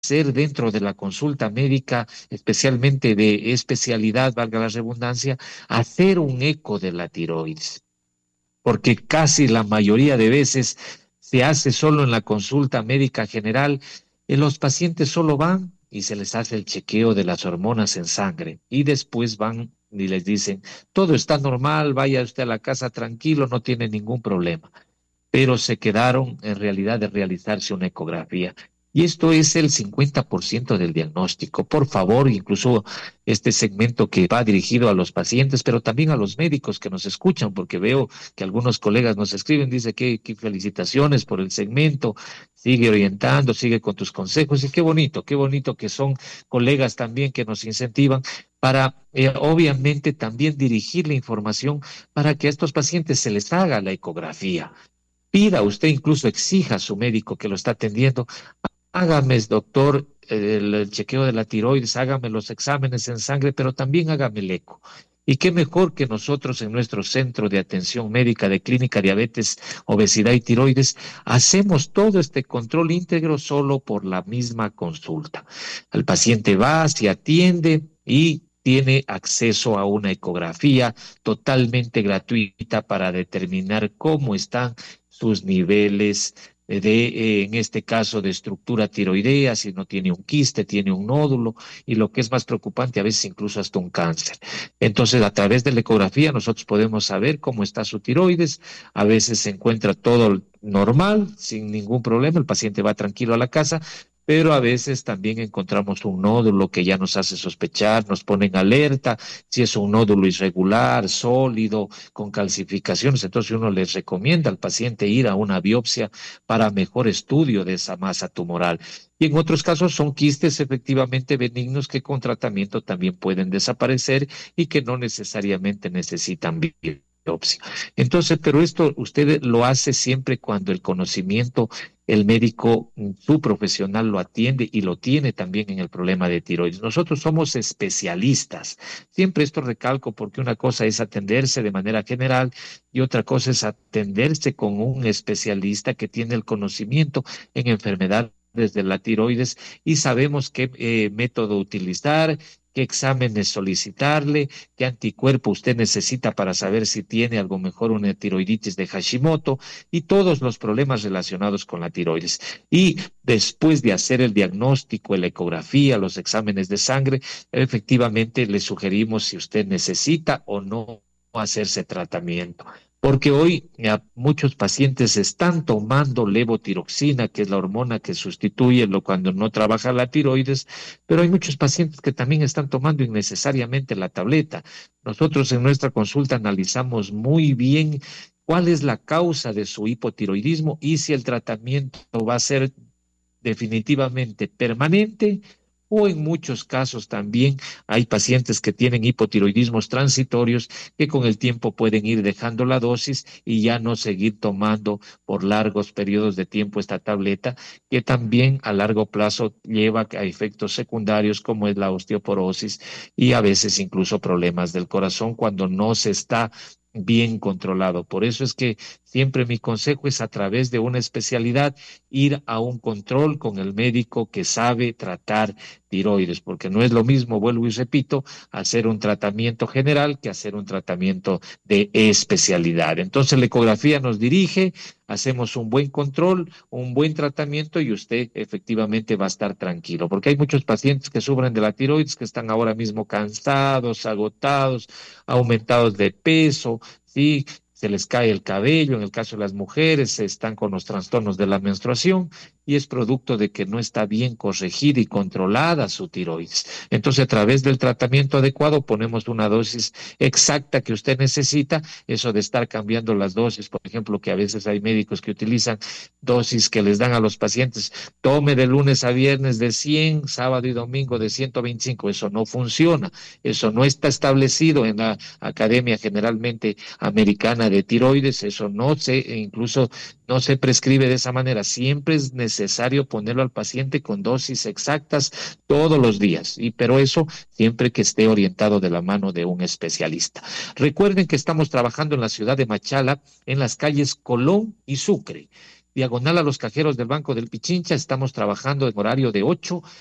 hacer dentro de la consulta médica, especialmente de especialidad, valga la redundancia, hacer un eco de la tiroides, porque casi la mayoría de veces se hace solo en la consulta médica general y los pacientes solo van y se les hace el chequeo de las hormonas en sangre y después van y les dicen, todo está normal, vaya usted a la casa tranquilo, no tiene ningún problema, pero se quedaron en realidad de realizarse una ecografía. Y esto es el 50% del diagnóstico. Por favor, incluso este segmento que va dirigido a los pacientes, pero también a los médicos que nos escuchan, porque veo que algunos colegas nos escriben, dice que felicitaciones por el segmento, sigue orientando, sigue con tus consejos, y qué bonito que son colegas también que nos incentivan para, obviamente, también dirigir la información para que a estos pacientes se les haga la ecografía. Pida usted, incluso exija a su médico que lo está atendiendo, hágame, doctor, el chequeo de la tiroides, hágame los exámenes en sangre, pero también hágame el eco. Y qué mejor que nosotros en nuestro centro de atención médica de clínica diabetes, obesidad y tiroides, hacemos todo este control íntegro solo por la misma consulta. El paciente va, se atiende y tiene acceso a una ecografía totalmente gratuita para determinar cómo están sus niveles en este caso, de estructura tiroidea, si no tiene un quiste, tiene un nódulo, y lo que es más preocupante, a veces incluso hasta un cáncer. Entonces, a través de la ecografía, nosotros podemos saber cómo está su tiroides, a veces se encuentra todo normal, sin ningún problema, el paciente va tranquilo a la casa, pero a veces también encontramos un nódulo que ya nos hace sospechar, nos pone en alerta, si es un nódulo irregular, sólido, con calcificaciones, entonces uno les recomienda al paciente ir a una biopsia para mejor estudio de esa masa tumoral. Y en otros casos son quistes efectivamente benignos que con tratamiento también pueden desaparecer y que no necesariamente necesitan biopsia. Entonces, pero esto usted lo hace siempre cuando el conocimiento, el médico, su profesional lo atiende y lo tiene también en el problema de tiroides. Nosotros somos especialistas. Siempre esto recalco porque una cosa es atenderse de manera general y otra cosa es atenderse con un especialista que tiene el conocimiento en enfermedades de la tiroides y sabemos qué método utilizar, qué exámenes solicitarle, qué anticuerpo usted necesita para saber si tiene algo mejor una tiroiditis de Hashimoto y todos los problemas relacionados con la tiroides. Y después de hacer el diagnóstico, la ecografía, los exámenes de sangre, efectivamente le sugerimos si usted necesita o no hacerse tratamiento. Porque hoy muchos pacientes están tomando levotiroxina, que es la hormona que sustituye cuando no trabaja la tiroides, pero hay muchos pacientes que también están tomando innecesariamente la tableta. Nosotros en nuestra consulta analizamos muy bien cuál es la causa de su hipotiroidismo y si el tratamiento va a ser definitivamente permanente o en muchos casos también hay pacientes que tienen hipotiroidismos transitorios que con el tiempo pueden ir dejando la dosis y ya no seguir tomando por largos periodos de tiempo esta tableta, que también a largo plazo lleva a efectos secundarios como es la osteoporosis y a veces incluso problemas del corazón cuando no se está bien controlado. Por eso es que siempre mi consejo es a través de una especialidad ir a un control con el médico que sabe tratar tiroides, porque no es lo mismo, vuelvo y repito, hacer un tratamiento general que hacer un tratamiento de especialidad. Entonces la ecografía nos dirige, hacemos un buen control, un buen tratamiento y usted efectivamente va a estar tranquilo, porque hay muchos pacientes que sufren de la tiroides que están ahora mismo cansados, agotados, aumentados de peso, ¿sí? Se les cae el cabello, en el caso de las mujeres, están con los trastornos de la menstruación y es producto de que no está bien corregida y controlada su tiroides. Entonces, a través del tratamiento adecuado, ponemos una dosis exacta que usted necesita, eso de estar cambiando las dosis, por ejemplo, que a veces hay médicos que utilizan dosis que les dan a los pacientes, tome de lunes a viernes de 100, sábado y domingo de 125, eso no funciona, eso no está establecido en la Academia Generalmente Americana de Tiroides, eso no se, incluso no se prescribe de esa manera, siempre es necesario ponerlo al paciente con dosis exactas todos los días, pero eso siempre que esté orientado de la mano de un especialista. Recuerden que estamos trabajando en la ciudad de Machala, en las calles Colón y Sucre. diagonal a los cajeros del Banco del Pichincha, estamos trabajando en horario de 8